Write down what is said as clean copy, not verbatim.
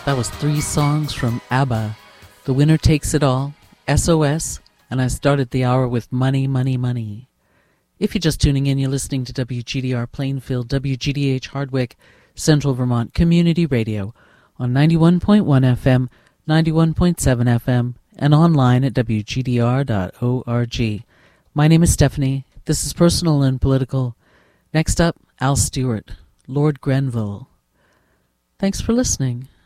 That was 3 songs from ABBA. The Winner Takes It All, SOS, and I started the hour with Money, Money, Money. If you're just tuning in, you're listening to WGDR Plainfield, WGDH Hardwick, Central Vermont Community Radio on 91.1 FM, 91.7 FM, and online at WGDR.org. My name is Stephanie. This is Personal and Political. Next up, Al Stewart, Lord Grenville. Thanks for listening.